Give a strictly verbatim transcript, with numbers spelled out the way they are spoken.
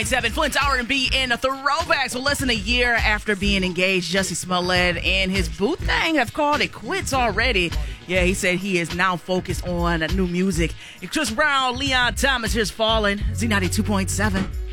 Seven Flint's R and B in a throwback. So less than a year after being engaged, Jussie Smollett and his boo thing have called it quits already. Yeah, he said he is now focused on new music. And Chris Brown, Leon Thomas, here's Falling. Z ninety-two point seven.